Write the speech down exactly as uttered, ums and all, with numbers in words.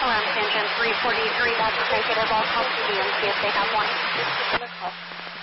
Around tangent three forty-three, that's negative. I'll call C D and see if they have one.